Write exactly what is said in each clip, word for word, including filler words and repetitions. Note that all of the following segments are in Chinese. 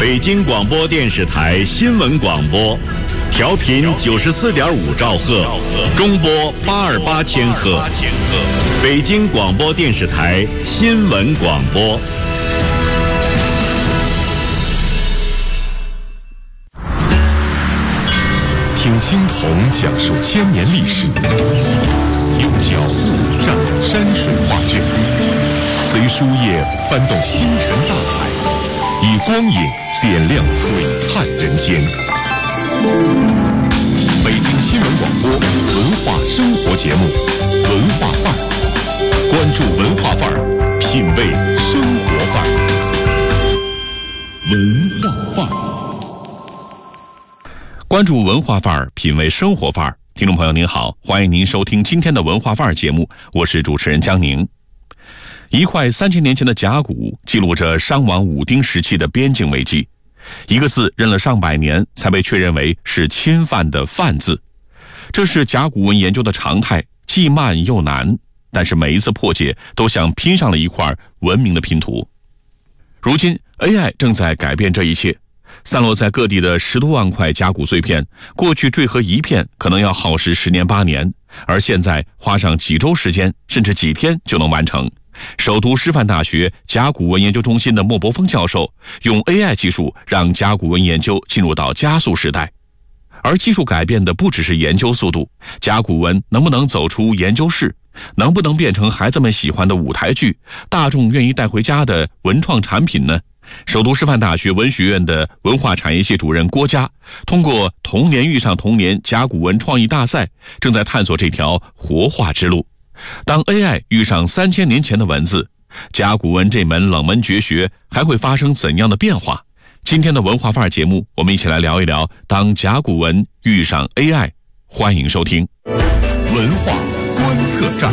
北京广播电视台新闻广播，调频九十四点五兆赫，中波八二八千赫。北京广播电视台新闻广播。 听青铜讲述千年历史，用脚步站山水画卷，随书页翻动星辰大海，以光影点亮璀璨人间。北京新闻广播文化生活节目《文化范儿》，关注文化范儿，品味生活范儿。文化范儿。关注文化范儿，品味生活范儿。听众朋友您好，欢迎您收听今天的文化范儿节目，我是主持人江宁。一块三千年前的甲骨记录着商王武丁时期的边境危机，一个字认了上百年才被确认为是侵犯的犯字。这是甲骨文研究的常态，既慢又难，但是每一次破解都像拼上了一块文明的拼图。如今 A I 正在改变这一切，散落在各地的十多万块甲骨碎片，过去缀合一片可能要耗时十年八年，而现在花上几周时间，甚至几天就能完成。首都师范大学甲骨文研究中心的莫伯峰教授用 A I 技术让甲骨文研究进入到加速时代。而技术改变的不只是研究速度，甲骨文能不能走出研究室，能不能变成孩子们喜欢的舞台剧，大众愿意带回家的文创产品呢？首都师范大学文学院的文化产业系主任郭佳通过童年遇上童年甲骨文创意大赛，正在探索这条活化之路。当 A I 遇上三千年前的文字，甲骨文这门冷门绝学还会发生怎样的变化？今天的文化范儿节目，我们一起来聊一聊当甲骨文遇上 A I。 欢迎收听文化观测站。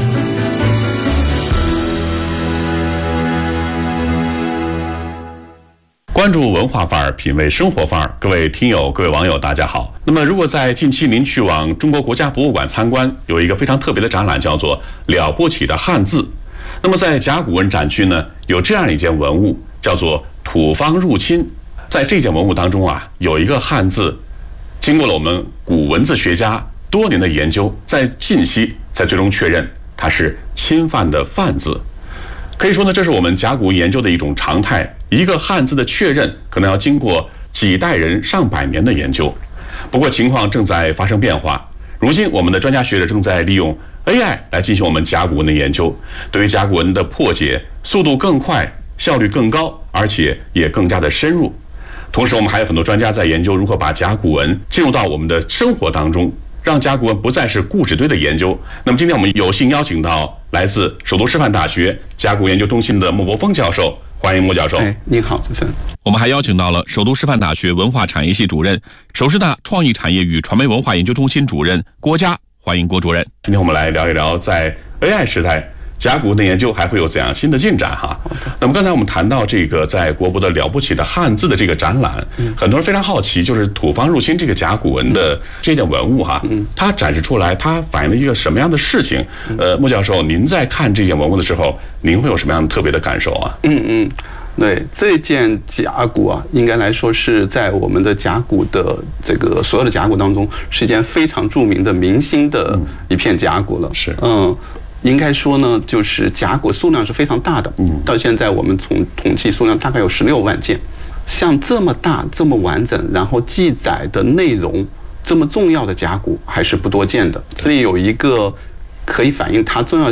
关注文化范儿，品味生活范儿。各位听友，各位网友，大家好。那么，如果在近期您去往中国国家博物馆参观，有一个非常特别的展览，叫做“了不起的汉字”。那么，在甲骨文展区呢，有这样一件文物，叫做“土方入侵”。在这件文物当中啊，有一个汉字，经过了我们古文字学家多年的研究，在近期才最终确认它是侵犯的犯字。可以说呢，这是我们甲骨文研究的一种常态。一个汉字的确认，可能要经过几代人、上百年的研究。不过情况正在发生变化。如今，我们的专家学者正在利用 A I 来进行我们甲骨文的研究，对于甲骨文的破解速度更快，效率更高，而且也更加的深入。同时，我们还有很多专家在研究如何把甲骨文进入到我们的生活当中，让甲骨文不再是故纸堆的研究。那么今天我们有幸邀请到来自首都师范大学甲骨研究中心的莫伯峰教授，欢迎莫教授。 哎，您好，主持人。 我们还邀请到了首都师范大学文化产业系主任、首师大创意产业与传媒文化研究中心主任郭佳，欢迎郭主任。今天我们来聊一聊，在 A I 时代，甲骨文的研究还会有怎样新的进展哈？那么刚才我们谈到这个在国博的了不起的汉字的这个展览，嗯、很多人非常好奇，就是土方入侵这个甲骨文的这件文物哈，嗯、它展示出来，它反映了一个什么样的事情？呃，莫教授，您在看这件文物的时候，您会有什么样的特别的感受啊？ 嗯嗯。对，这件甲骨啊，应该来说是在我们的甲骨的这个所有的甲骨当中，是一件非常著名的明星的一片甲骨了。是，嗯，应该说呢，就是甲骨数量是非常大的。嗯，到现在我们从统计数量大概有十六万件，像这么大、这么完整，然后记载的内容这么重要的甲骨还是不多见的。所以有一个可以反映它重要